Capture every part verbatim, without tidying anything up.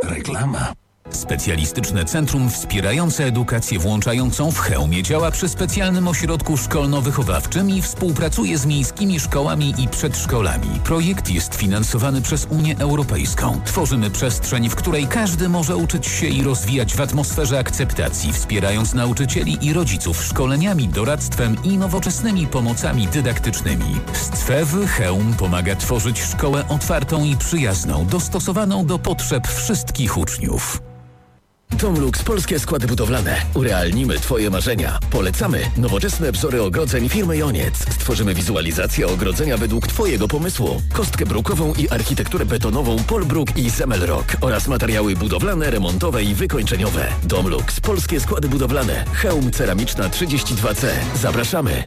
Reklama. Specjalistyczne centrum wspierające edukację włączającą w Chełmie działa przy specjalnym ośrodku szkolno-wychowawczym i współpracuje z miejskimi szkołami i przedszkolami. Projekt jest finansowany przez Unię Europejską. Tworzymy przestrzeń, w której każdy może uczyć się i rozwijać w atmosferze akceptacji, wspierając nauczycieli i rodziców szkoleniami, doradztwem i nowoczesnymi pomocami dydaktycznymi. Stwewy Chełm pomaga tworzyć szkołę otwartą i przyjazną, dostosowaną do potrzeb wszystkich uczniów. Domlux Polskie Składy Budowlane. Urealnimy Twoje marzenia. Polecamy nowoczesne wzory ogrodzeń firmy Joniec. Stworzymy wizualizację ogrodzenia według Twojego pomysłu. Kostkę brukową i architekturę betonową Polbruk i Semelrock oraz materiały budowlane, remontowe i wykończeniowe. Domlux Polskie Składy Budowlane. Chełm Ceramiczna trzydzieści dwa C. Zapraszamy.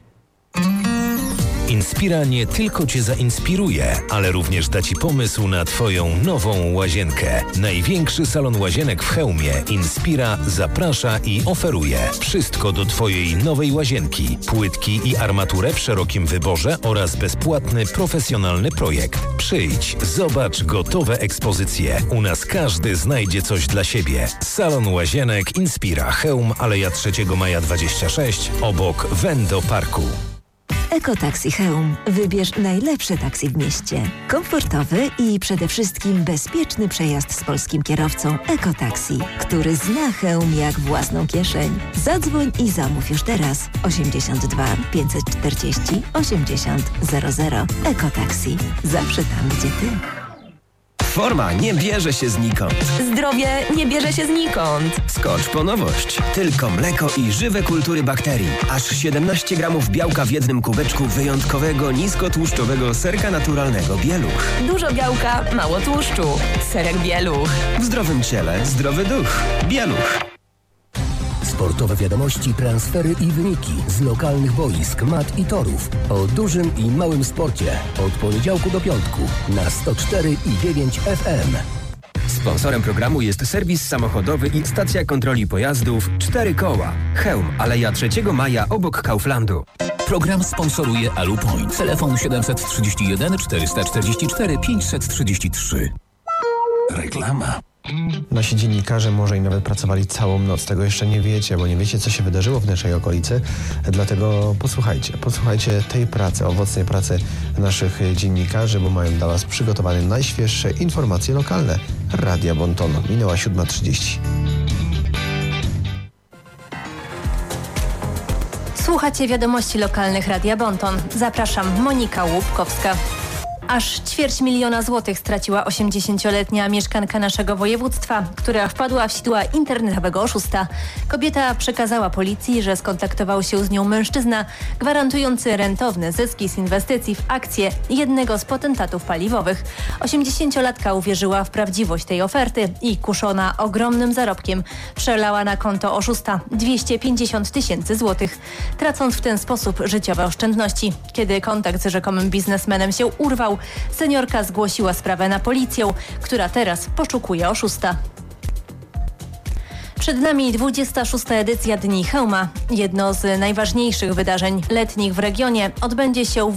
Inspira nie tylko Cię zainspiruje, ale również da Ci pomysł na Twoją nową łazienkę. Największy salon łazienek w Chełmie Inspira zaprasza i oferuje wszystko do Twojej nowej łazienki. Płytki i armaturę w szerokim wyborze oraz bezpłatny, profesjonalny projekt. Przyjdź, zobacz gotowe ekspozycje. U nas każdy znajdzie coś dla siebie. Salon łazienek Inspira Chełm, Aleja trzeciego maja dwadzieścia sześć, obok Wendo Parku. Ekotaksi Chełm. Wybierz najlepsze taksi w mieście. Komfortowy i przede wszystkim bezpieczny przejazd z polskim kierowcą Ekotaksi, który zna Chełm jak własną kieszeń. Zadzwoń i zamów już teraz. osiemdziesiąt dwa pięćset czterdzieści osiemdziesiąt zero zero. Ekotaksi. Zawsze tam, gdzie ty. Forma nie bierze się znikąd. Zdrowie nie bierze się znikąd. Skocz po nowość. Tylko mleko i żywe kultury bakterii. Aż siedemnaście gramów białka w jednym kubeczku wyjątkowego, niskotłuszczowego serka naturalnego Bieluch. Dużo białka, mało tłuszczu. Serek Bieluch. W zdrowym ciele zdrowy duch. Bieluch. Sportowe wiadomości, transfery i wyniki z lokalnych boisk, mat i torów. O dużym i małym sporcie. Od poniedziałku do piątku na sto cztery i dziewięć F M. Sponsorem programu jest serwis samochodowy i stacja kontroli pojazdów Cztery Koła. Chełm, Aleja trzeciego maja obok Kauflandu. Program sponsoruje Alupoint. Telefon siedem trzy jeden czterysta czterdzieści cztery pięćset trzydzieści trzy. Reklama. Nasi dziennikarze może i nawet pracowali całą noc. Tego jeszcze nie wiecie, bo nie wiecie, co się wydarzyło w naszej okolicy. Dlatego posłuchajcie, posłuchajcie tej pracy, owocnej pracy naszych dziennikarzy, bo mają dla Was przygotowane najświeższe informacje lokalne. Radia Bonton. Minęła siódma trzydzieści. Słuchacie wiadomości lokalnych Radia Bonton. Zapraszam, Monika Łupkowska. Aż ćwierć miliona złotych straciła osiemdziesięcioletnia mieszkanka naszego województwa, która wpadła w sidła internetowego oszusta. Kobieta przekazała policji, że skontaktował się z nią mężczyzna gwarantujący rentowne zyski z inwestycji w akcje jednego z potentatów paliwowych. osiemdziesięciolatka uwierzyła w prawdziwość tej oferty i kuszona ogromnym zarobkiem przelała na konto oszusta dwieście pięćdziesiąt tysięcy złotych, tracąc w ten sposób życiowe oszczędności. Kiedy kontakt z rzekomym biznesmenem się urwał, seniorka zgłosiła sprawę na policję, która teraz poszukuje oszusta. Przed nami dwudziesta szósta edycja Dni Chełma. Jedno z najważniejszych wydarzeń letnich w regionie odbędzie się w